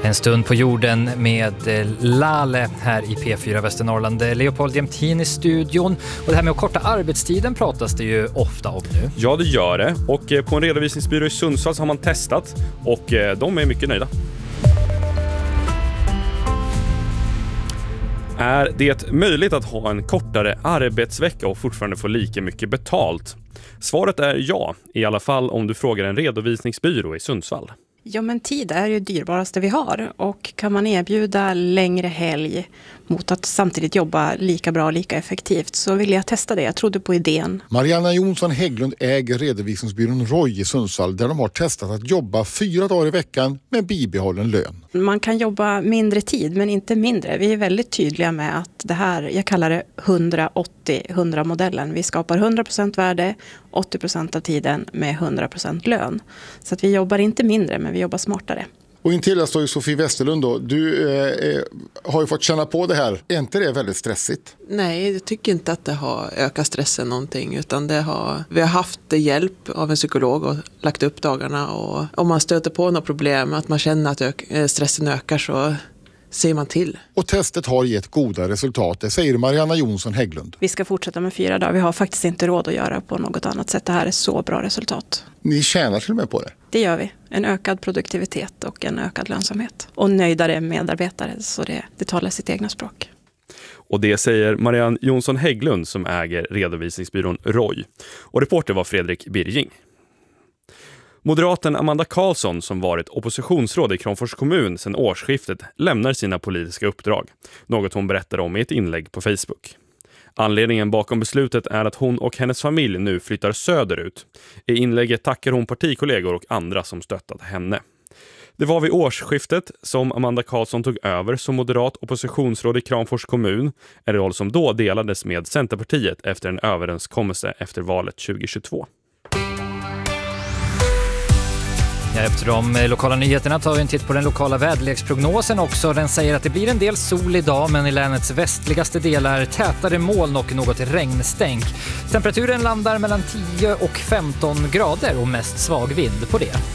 En stund på jorden med Lale här i P4 Västernorrland. Leopold Jämtin i studion. Och det här med att korta arbetstiden pratas det ju ofta om nu. Ja, det gör det. Och på en redovisningsbyrå i Sundsvall så har man testat. Och de är mycket nöjda. Är det möjligt att ha en kortare arbetsvecka och fortfarande få lika mycket betalt? Svaret är ja, i alla fall om du frågar en redovisningsbyrå i Sundsvall. Ja, men tid är ju det dyrbaraste vi har, och kan man erbjuda längre helg mot att samtidigt jobba lika bra och lika effektivt så vill jag testa det. Jag trodde på idén. Marianna Jonsson Hägglund äger redovisningsbyrån Roy i Sundsvall där de har testat att jobba 4 dagar i veckan med bibehållen lön. Man kan jobba mindre tid men inte mindre. Vi är väldigt tydliga med att det här, jag kallar det 180-100-modellen. Vi skapar 100% värde, 80% av tiden med 100% lön. Så att vi jobbar inte mindre men vi jobbar smartare. Och intill där står ju Sofie Westerlund då. Du har ju fått känna på det här. Är inte det väldigt stressigt? Nej, jag tycker inte att det har ökat stressen någonting, utan vi har haft hjälp av en psykolog och lagt upp dagarna, och om man stöter på något problem, att man känner att stressen ökar, så ser man till. Och testet har gett goda resultat, det säger Marianna Jonsson Hägglund. Vi ska fortsätta med 4 dagar. Vi har faktiskt inte råd att göra på något annat sätt. Det här är så bra resultat. Ni tjänar till och med på det? Det gör vi. En ökad produktivitet och en ökad lönsamhet. Och nöjdare medarbetare, så det talar sitt egna språk. Och det säger Marianne Jonsson Hägglund som äger redovisningsbyrån Roy. Och reporter var Fredrik Birging. Moderaten Amanda Karlsson, som varit oppositionsråd i Kramfors kommun sedan årsskiftet, lämnar sina politiska uppdrag. Något hon berättar om i ett inlägg på Facebook. Anledningen bakom beslutet är att hon och hennes familj nu flyttar söderut. I inlägget tackar hon partikollegor och andra som stöttat henne. Det var vid årsskiftet som Amanda Karlsson tog över som moderat oppositionsråd i Kramfors kommun, en roll som då delades med Centerpartiet efter en överenskommelse efter valet 2022. Ja, efter de lokala nyheterna tar vi en titt på den lokala väderleksprognosen också. Den säger att det blir en del sol idag, men i länets västligaste delar tätare moln och något regnstänk. Temperaturen landar mellan 10 och 15 grader och mest svag vind på det.